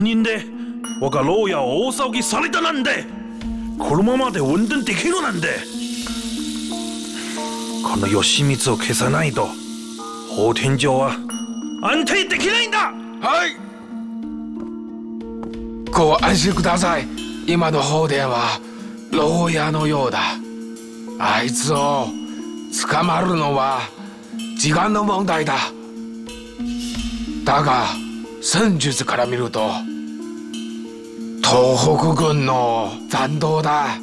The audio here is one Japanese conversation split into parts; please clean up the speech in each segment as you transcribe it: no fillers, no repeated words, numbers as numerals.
人で我が牢屋を大騒ぎされたなんで、このままで運転できるなんで、この義満を消さないと法天上は安定できないんだ。 はい、ご安心ください。今の法殿は牢屋のようだ。あいつを捕まるのは時間の問題だ。だが戦術から見ると東北軍の残党だ。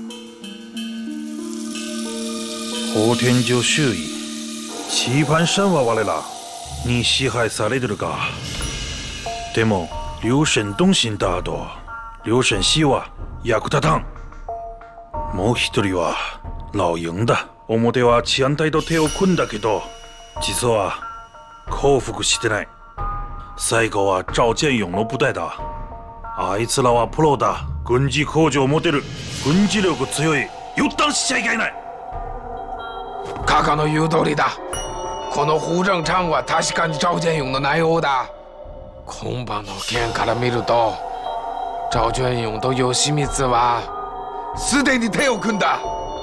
法天上周囲シーファンシャンは我らに支配されてるか。でも劉神東死んだ後、劉神西は役立たん。もう一人は老营だ。表は治安隊と手を組んだけど実は降伏してない。最後は趙建勇の部隊だ。あいつらはプロだ。軍事工場を持てる。軍事力強い。油断しちゃいけない。 カカの言う通りだ。この胡正昌は確かに趙建勇の内応だ。今晩の件から見ると趙建勇と義満はすでに手を組んだ。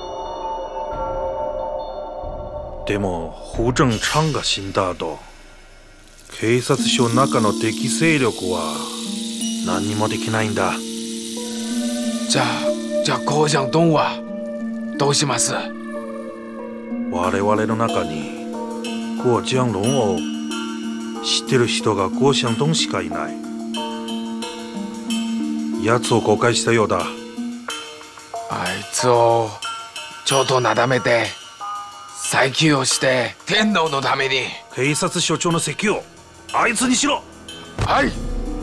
でも胡正昌が死んだ後、警察署の中の敵勢力は何にもできないんだ。 じゃあ郭向東はどうします？ 我々の中に郭江龍を知ってる人が郭向東しかいない。奴を公開したようだ。 あいつをちょっとなだめて再起用して天皇のために。 警察署長の席をあいつにしろ。 はい。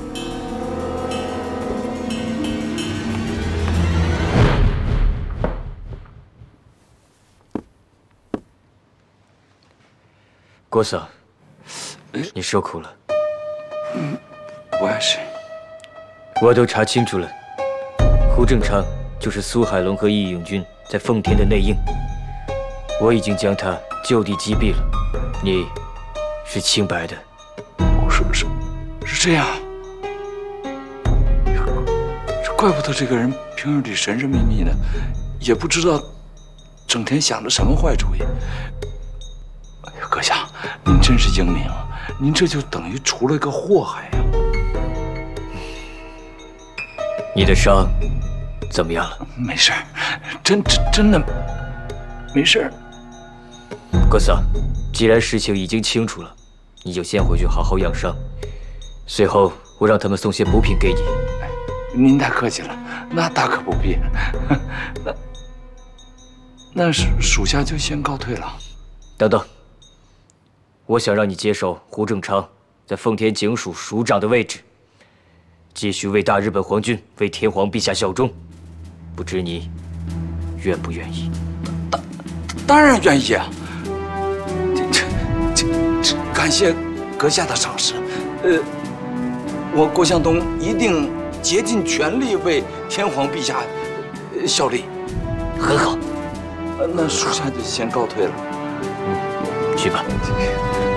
郭桑，你受苦了。 我也是。 我都查清楚了，胡正昌就是苏海龙和义勇军在奉天的内应，我已经将他就地击毙了。你是清白的。 是这样。怪不得这个人平日里神神秘秘的，也不知道整天想着什么坏主意。哎呀，阁下，您真是英明啊！您这就等于除了个祸害呀。 你的伤怎么样了？ 没事，真的没事。 郭桑，既然事情已经清楚了，你就先回去好好养伤。随后我让他们送些补品给你。 您太客气了，那大可不必。那属下就先告退了。 等等，我想让你接手胡正昌在奉天警署署长的位置，继续为大日本皇军、为天皇陛下效忠。不知你愿不愿意？ 当然愿意啊！这感谢阁下的赏识。我郭向东一定竭尽全力为天皇陛下效力。 很好。 那属下就先告退了。 去吧。